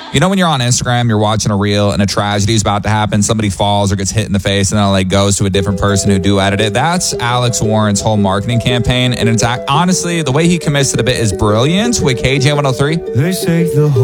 You know when you're on Instagram, you're watching a reel and a tragedy is about to happen, somebody falls or gets hit in the face and then it like goes to a different person who duetted it. That's Alex Warren's whole marketing campaign. And it's honestly, the way he commits to the bit is brilliant with KJ103. They say the